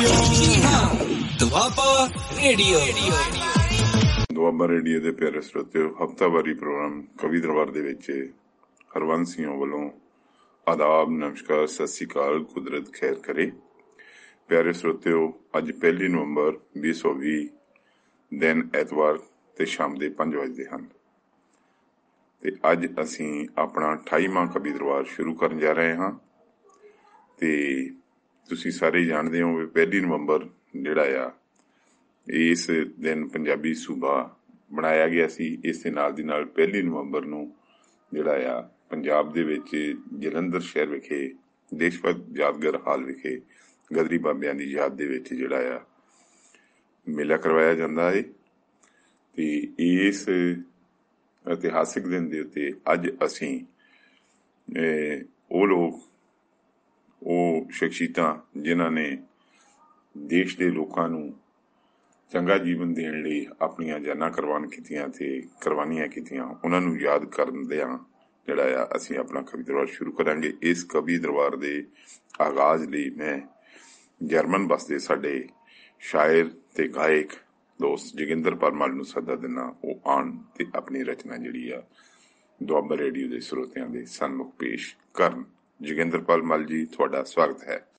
Doaba radio ਦੇ ਪਿਆਰੇ ਸਰੋਤਿਓ, ਹਫ਼ਤਾਵਾਰੀ ਪ੍ਰੋਗਰਾਮ ਕਵੀ ਦਰਬਾਰ ਦੇ ਵਿੱਚ ਹਰਵੰਸ ਸਿੰਘ ਵੱਲੋਂ ਆਦਾਬ, ਨਮਸਕਾਰ, ਸਤਿ ਸ੍ਰੀ ਅਕਾਲ, ਕੁਦਰਤ ਖੈਰ ਕਰੇ। ਪਿਆਰੇ ਸਰੋਤਿਓ, ਅੱਜ 1 ਨਵੰਬਰ 2020 ਦਿਨ ਐਤਵਾਰ ਤੇ ਸ਼ਾਮ ਦੇ 5 ਵਜੇ ਹਨ ਤੇ ਅੱਜ ਅਸੀਂ ਆਪਣਾ 28ਵਾਂ ਕਵੀ ਦਰਬਾਰ ਸ਼ੁਰੂ ਕਰਨ ਜਾ ਰਹੇ ਹਾਂ। ਤੇ ਤੁਸੀਂ ਸਾਰੇ ਜਾਣਦੇ ਹੋ ਵੀ 1 ਨਵੰਬਰ ਜਿਹੜਾ ਆ ਇਸ ਦਿਨ ਪੰਜਾਬੀ ਸੂਬਾ ਬਣਾਇਆ ਗਿਆ ਸੀ। ਇਸ ਦੇ ਨਾਲ ਦੀ ਨਾਲ 1 ਨਵੰਬਰ ਨੂੰ ਜਿਹੜਾ ਆ ਪੰਜਾਬ ਦੇ ਵਿੱਚ ਜਲੰਧਰ ਸ਼ਹਿਰ ਵਿਖੇ ਦੇਸ਼ ਭਗਤ ਯਾਦਗਾਰ ਹਾਲ ਵਿਖੇ ਗਦਰੀ ਬਾਬਿਆਂ ਦੀ ਯਾਦ ਦੇ ਵਿੱਚ ਜਿਹੜਾ ਆ ਮੇਲਾ ਕਰਵਾਇਆ ਜਾਂਦਾ ਹੈ। ਤੇ ਇਸ ਇਤਿਹਾਸਿਕ ਦਿਨ ਦੇ ਉੱਤੇ ਅੱਜ ਅਸੀਂ ਉਹ ਸ਼ਖਸੀਅਤਾਂ ਜਿਨ੍ਹਾਂ ਨੇ ਦੇਸ਼ ਦੇ ਲੋਕਾਂ ਨੂੰ ਚੰਗਾ ਜੀਵਨ ਦੇਣ ਲਈ ਆਪਣੀਆਂ ਜਾਨਾਂ ਕੁਰਬਾਨੀਆਂ ਕੀਤੀਆਂ, ਉਹਨਾਂ ਨੂੰ ਯਾਦ ਕਰਦਿਆਂ ਜਿਹੜਾ ਆ ਅਸੀਂ ਆਪਣਾ ਕਵੀ ਦਰਬਾਰ ਸ਼ੁਰੂ ਕਰਾਂਗੇ। ਇਸ ਕਵੀ ਦਰਬਾਰ ਦੇ ਆਗਾਜ਼ ਲਈ ਮੈਂ ਜਰਮਨ ਵਸਦੇ ਸਾਡੇ ਸ਼ਾਇਰ ਤੇ ਗਾਇਕ ਦੋਸਤ ਜੋਗਿੰਦਰਪਾਲ ਮੱਲ ਨੂੰ ਸੱਦਾ ਦਿੰਦਾ, ਉਹ ਆਉਣ ਤੇ ਆਪਣੀ ਰਚਨਾ ਜਿਹੜੀ ਆ ਦੁਆਬਾ ਰੇਡੀਓ ਦੇ ਸਰੋਤਿਆਂ ਦੇ ਸਨਮੁਖ ਪੇਸ਼ ਕਰਨ। ਜੋਗਿੰਦਰਪਾਲ ਮੱਲ ਜੀ, ਤੁਹਾਡਾ ਸਵਾਗਤ ਹੈ।